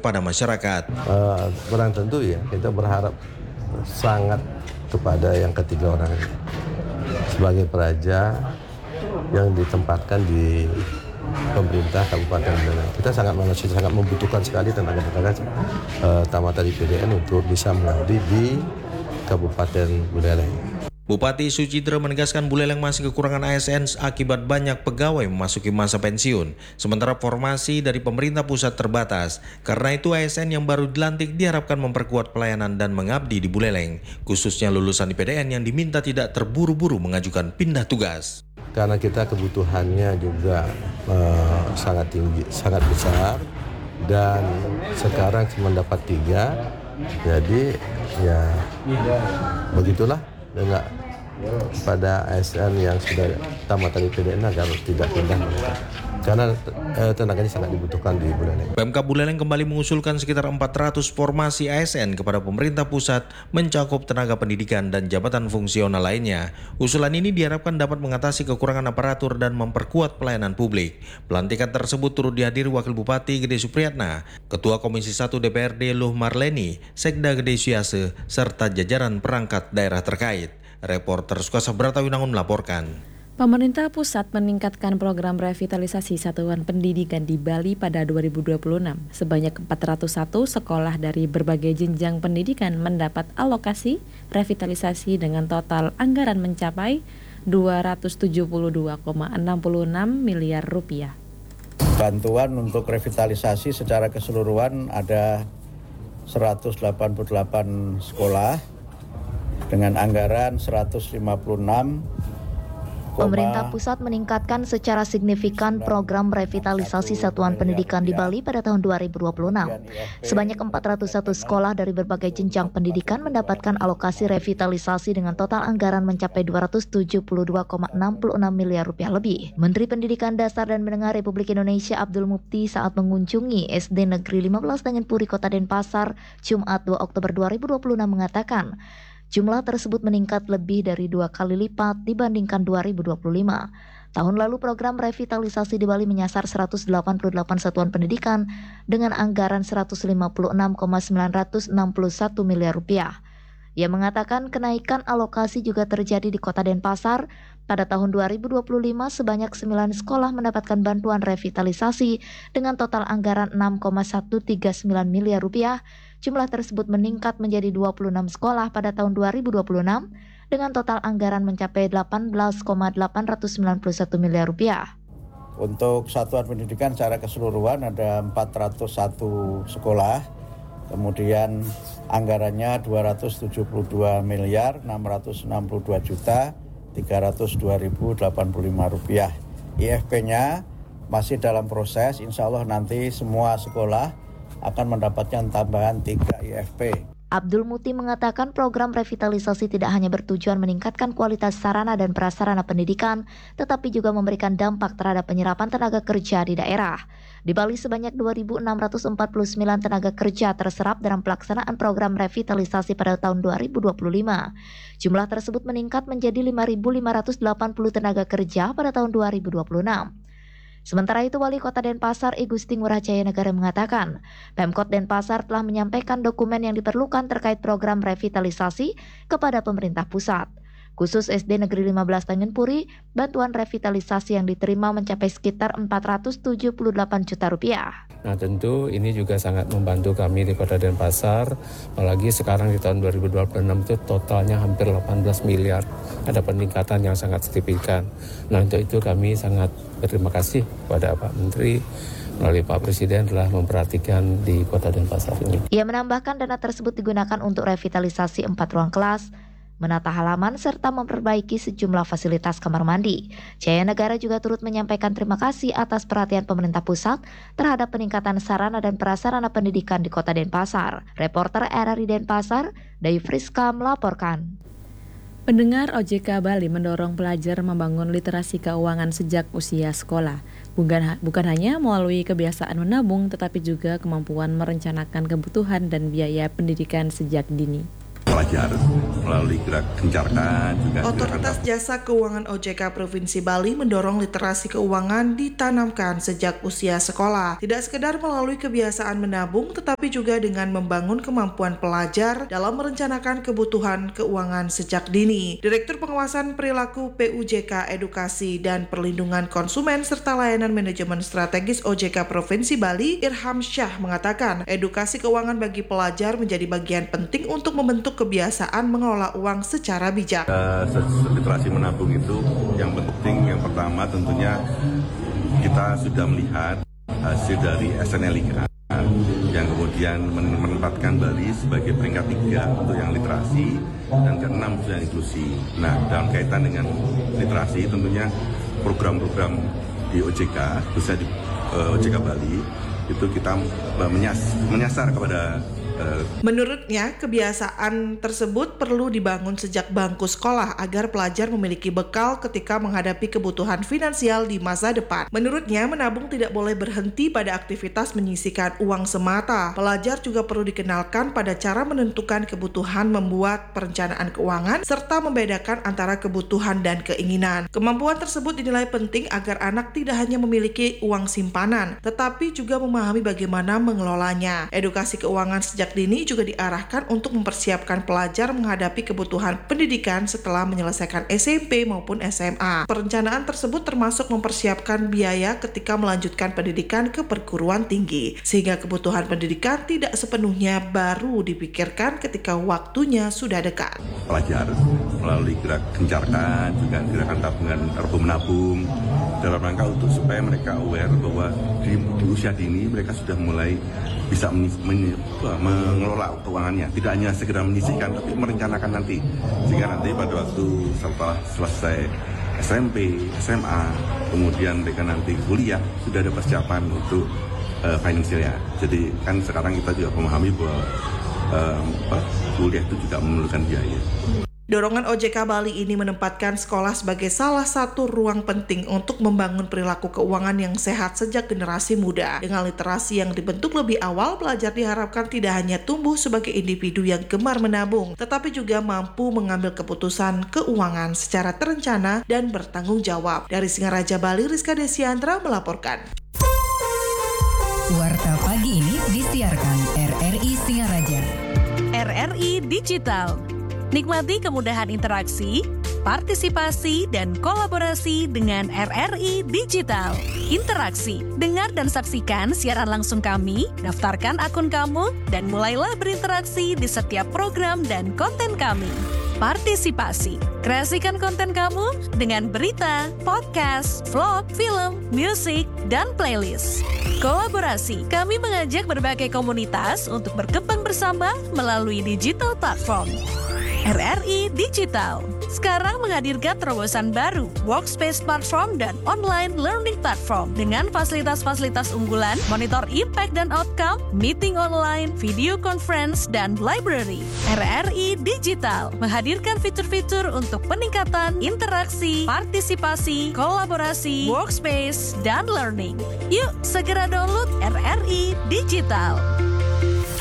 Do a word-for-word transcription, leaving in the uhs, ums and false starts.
kepada masyarakat. Uh, kurang tentu ya, kita berharap sangat kepada yang ketiga orang ini sebagai peraja yang ditempatkan di pemerintah Kabupaten Buleleng. Kita sangat masih sangat membutuhkan sekali tenaga-tenaga uh, tamatan I P D N untuk bisa mengabdi di Kabupaten Buleleng. Bupati Sucitra menegaskan Buleleng masih kekurangan A S N akibat banyak pegawai memasuki masa pensiun, sementara formasi dari pemerintah pusat terbatas. Karena itu A S N yang baru dilantik diharapkan memperkuat pelayanan dan mengabdi di Buleleng, khususnya lulusan I P D N yang diminta tidak terburu-buru mengajukan pindah tugas. Karena kita kebutuhannya juga uh, sangat tinggi, sangat besar, dan sekarang cuma dapat tiga, jadi ya begitulah. Enggak pada A S N yang sudah tamat I P D N agar tidak pindah karena eh, tenaganya sangat dibutuhkan di Buleleng. Pemkab Buleleng kembali mengusulkan sekitar empat ratus formasi A S N kepada pemerintah pusat mencakup tenaga pendidikan dan jabatan fungsional lainnya. Usulan ini diharapkan dapat mengatasi kekurangan aparatur dan memperkuat pelayanan publik. Pelantikan tersebut turut dihadiri Wakil Bupati Gede Supriyatna, Ketua Komisi satu D P R D Luh Marleni, Sekda Gede Suyase, serta jajaran perangkat daerah terkait. Reporter Sukasa Bratawinangun melaporkan. Pemerintah pusat meningkatkan program revitalisasi satuan pendidikan di Bali pada dua ribu dua puluh enam. Sebanyak empat ratus satu sekolah dari berbagai jenjang pendidikan mendapat alokasi revitalisasi dengan total anggaran mencapai dua ratus tujuh puluh dua koma enam enam miliar rupiah. Bantuan untuk revitalisasi secara keseluruhan ada seratus delapan puluh delapan sekolah dengan anggaran seratus lima puluh enam. Pemerintah pusat meningkatkan secara signifikan program revitalisasi satuan pendidikan di Bali pada tahun dua ribu dua puluh enam. Sebanyak empat ratus satu sekolah dari berbagai jenjang pendidikan mendapatkan alokasi revitalisasi dengan total anggaran mencapai dua ratus tujuh puluh dua koma enam enam miliar rupiah lebih. Menteri Pendidikan Dasar dan Menengah Republik Indonesia Abdul Mukti saat mengunjungi S D Negeri lima belas Tanjung Puri Kota Denpasar Jumat dua Oktober dua ribu dua puluh enam mengatakan jumlah tersebut meningkat lebih dari dua kali lipat dibandingkan dua ribu dua puluh lima. Tahun lalu program revitalisasi di Bali menyasar seratus delapan puluh delapan satuan pendidikan dengan anggaran seratus lima puluh enam koma sembilan enam satu miliar rupiah. Ia mengatakan kenaikan alokasi juga terjadi di Kota Denpasar. Pada tahun dua ribu dua puluh lima sebanyak sembilan sekolah mendapatkan bantuan revitalisasi dengan total anggaran enam koma satu tiga sembilan miliar rupiah. Jumlah tersebut meningkat menjadi dua puluh enam sekolah pada tahun dua ribu dua puluh enam dengan total anggaran mencapai delapan belas koma delapan sembilan satu miliar rupiah. Untuk satuan pendidikan secara keseluruhan ada empat ratus satu sekolah, kemudian anggarannya dua ratus tujuh puluh dua miliar enam ratus enam puluh dua juta tiga ratus dua ribu delapan puluh lima rupiah. I F P-nya masih dalam proses, insya Allah nanti semua sekolah akan mendapatkan tambahan tiga I F P. Abdul Muti mengatakan program revitalisasi tidak hanya bertujuan meningkatkan kualitas sarana dan prasarana pendidikan, tetapi juga memberikan dampak terhadap penyerapan tenaga kerja di daerah. Di Bali sebanyak dua ribu enam ratus empat puluh sembilan tenaga kerja terserap dalam pelaksanaan program revitalisasi pada tahun dua ribu dua puluh lima. Jumlah tersebut meningkat menjadi lima ribu lima ratus delapan puluh tenaga kerja pada tahun dua ribu dua puluh enam. Sementara itu, Wali Kota Denpasar I Gusti Ngurah Jaya Negara mengatakan, Pemkot Denpasar telah menyampaikan dokumen yang diperlukan terkait program revitalisasi kepada pemerintah pusat. Khusus S D Negeri lima belas Tanjung Puri, bantuan revitalisasi yang diterima mencapai sekitar empat ratus tujuh puluh delapan juta rupiah. Nah tentu ini juga sangat membantu kami di Kota Denpasar, apalagi sekarang di tahun dua ribu dua puluh enam itu totalnya hampir delapan belas miliar, ada peningkatan yang sangat signifikan. Nah untuk itu kami sangat berterima kasih kepada Pak Menteri, melalui Pak Presiden telah memperhatikan di Kota Denpasar ini. Ia menambahkan dana tersebut digunakan untuk revitalisasi empat ruang kelas, menata halaman, serta memperbaiki sejumlah fasilitas kamar mandi. Jaya Negara juga turut menyampaikan terima kasih atas perhatian pemerintah pusat terhadap peningkatan sarana dan prasarana pendidikan di Kota Denpasar. Reporter R R I Denpasar, Dayu Friska melaporkan. Pendengar, O J K Bali mendorong pelajar membangun literasi keuangan sejak usia sekolah. Bukan, bukan hanya melalui kebiasaan menabung, tetapi juga kemampuan merencanakan kebutuhan dan biaya pendidikan sejak dini. Pelajar melalui gerak gencarkan juga. Otoritas Jasa Keuangan O J K Provinsi Bali mendorong literasi keuangan ditanamkan sejak usia sekolah. Tidak sekedar melalui kebiasaan menabung, tetapi juga dengan membangun kemampuan pelajar dalam merencanakan kebutuhan keuangan sejak dini. Direktur Pengawasan Perilaku P U J K Edukasi dan Perlindungan Konsumen serta Layanan Manajemen Strategis O J K Provinsi Bali, Irham Syah mengatakan, edukasi keuangan bagi pelajar menjadi bagian penting untuk membentuk kebiasaan mengelola uang secara bijak. Uh, literasi menabung itu yang penting, yang pertama tentunya kita sudah melihat hasil dari S N L I K A yang kemudian menempatkan Bali sebagai peringkat tiga untuk yang literasi dan keenam untuk yang inklusi. Nah, dalam kaitan dengan literasi tentunya program-program di O J K, khususnya di uh, O J K Bali, itu kita uh, menyas, menyasar kepada Menurutnya, kebiasaan tersebut perlu dibangun sejak bangku sekolah agar pelajar memiliki bekal ketika menghadapi kebutuhan finansial di masa depan. Menurutnya, menabung tidak boleh berhenti pada aktivitas menyisihkan uang semata. Pelajar juga perlu dikenalkan pada cara menentukan kebutuhan, membuat perencanaan keuangan, serta membedakan antara kebutuhan dan keinginan. Kemampuan tersebut dinilai penting agar anak tidak hanya memiliki uang simpanan, tetapi juga memahami bagaimana mengelolanya. Edukasi keuangan sejak dini juga diarahkan untuk mempersiapkan pelajar menghadapi kebutuhan pendidikan setelah menyelesaikan S M P maupun S M A. Perencanaan tersebut termasuk mempersiapkan biaya ketika melanjutkan pendidikan ke perguruan tinggi, sehingga kebutuhan pendidikan tidak sepenuhnya baru dipikirkan ketika waktunya sudah dekat. Pelajar melalui gerak gencarkan, juga gerakan tabungan ergo menabung, dalam rangka untuk supaya mereka aware bahwa di, di usia dini mereka sudah mulai bisa men, men, mengelola keuangannya, tidak hanya segera menyisihkan tapi merencanakan nanti, sehingga nanti pada waktu setelah selesai S M P, S M A, kemudian mereka nanti kuliah sudah ada persiapan untuk uh, finansialnya. Jadi kan sekarang kita juga memahami bahwa um, kuliah itu juga memerlukan biaya. Dorongan O J K Bali ini menempatkan sekolah sebagai salah satu ruang penting untuk membangun perilaku keuangan yang sehat sejak generasi muda. Dengan literasi yang dibentuk lebih awal, pelajar diharapkan tidak hanya tumbuh sebagai individu yang gemar menabung, tetapi juga mampu mengambil keputusan keuangan secara terencana dan bertanggung jawab. Dari Singaraja Bali, Rizka Desiandra melaporkan. Warta pagi ini disiarkan R R I Singaraja. R R I Digital. Nikmati kemudahan interaksi, partisipasi, dan kolaborasi dengan R R I Digital. Interaksi, dengar dan saksikan siaran langsung kami, daftarkan akun kamu, dan mulailah berinteraksi di setiap program dan konten kami. Partisipasi, kreasikan konten kamu dengan berita, podcast, vlog, film, musik, dan playlist. Kolaborasi, kami mengajak berbagai komunitas untuk berkembang bersama melalui digital platform. R R I Digital sekarang menghadirkan terobosan baru, workspace platform dan online learning platform dengan fasilitas-fasilitas unggulan, monitor impact dan outcome, meeting online, video conference, dan library. R R I Digital menghadirkan fitur-fitur untuk peningkatan interaksi, partisipasi, kolaborasi, workspace, dan learning. Yuk segera download R R I Digital.